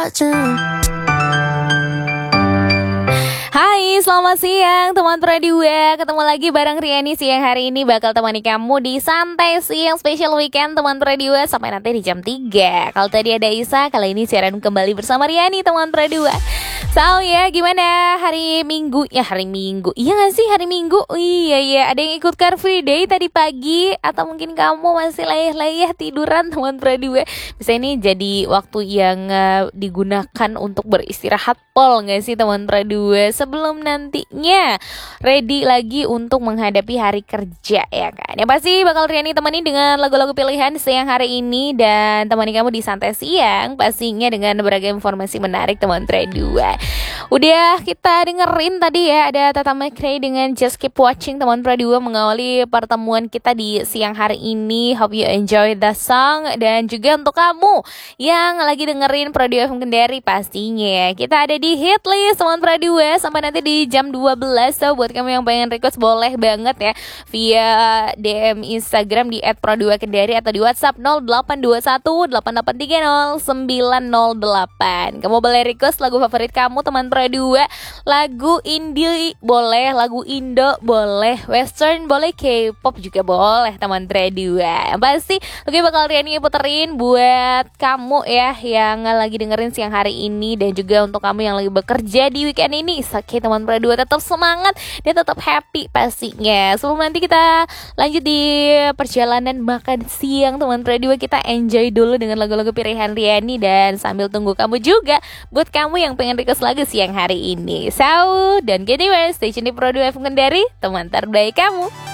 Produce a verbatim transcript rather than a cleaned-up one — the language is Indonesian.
watching. Hai, selamat siang teman Pradua. Ketemu lagi bareng Riani siang hari ini. Bakal temani kamu di Santai Siang Special Weekend teman Pradua sampai nanti di jam tiga. Kalau tadi ada Isa, kali ini siaran kembali bersama Riani teman Pradua. So ya, gimana hari Minggu? Ya hari Minggu, iya gak sih hari Minggu? Iya iya, ada yang ikut Car Free Day tadi pagi. Atau mungkin kamu masih layah-layah tiduran teman Pradua. Bisa ini jadi waktu yang uh, digunakan untuk beristirahat pol gak sih teman Pradua, sebelum nantinya ready lagi untuk menghadapi hari kerja ya kan. Yang pasti bakal Riani temani dengan lagu-lagu pilihan siang hari ini. Dan temani kamu di Santai Siang pastinya dengan beragam informasi menarik teman Pradua. Udah kita dengerin tadi ya, ada Tata McRae dengan Just Keep Watching teman Pradua mengawali pertemuan kita di siang hari ini. Hope you enjoy the song. Dan juga untuk kamu yang lagi dengerin Pradua F M Kendari, pastinya kita ada di hit list teman Pradua sampai nanti di jam dua belas. So buat kamu yang pengen request boleh banget ya via D M Instagram di et pradua kendari atau di WhatsApp nol delapan dua satu delapan delapan tiga nol sembilan nol delapan. Kamu boleh request lagu favorit kamu teman Pradua. Lagu indie boleh, lagu Indo boleh, western boleh, K-pop juga boleh teman Pradua. Yang pasti oke bakal Riani puterin buat kamu ya yang lagi dengerin siang hari ini. Dan juga untuk kamu yang lagi bekerja di weekend ini, oke teman Pradua tetap semangat dan tetap happy pastinya. Sebelum nanti kita lanjut di perjalanan makan siang teman Pradua, kita enjoy dulu dengan lagu-lagu pilihan Riani. Dan sambil tunggu kamu juga buat kamu yang pengen request lagu siang hari ini. So, don't get anywhere, stay tune di Pradua F M Kendari, teman terbaik kamu.